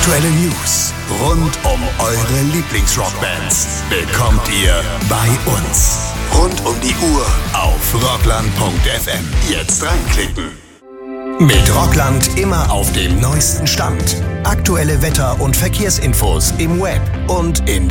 Aktuelle News rund um eure Lieblingsrockbands bekommt ihr bei uns. Rund um die Uhr auf rockland.fm. Jetzt reinklicken. Mit Rockland immer auf dem neuesten Stand. Aktuelle Wetter- und Verkehrsinfos im Web und in